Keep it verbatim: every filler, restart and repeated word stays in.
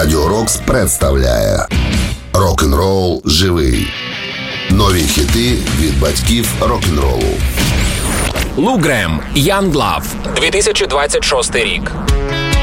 Радіо Рокс представляє Рок-н-рол живий. Нові хіти від батьків рок-н-ролу. Лу Грем, Young Love, дві тисячі двадцять шостий рік.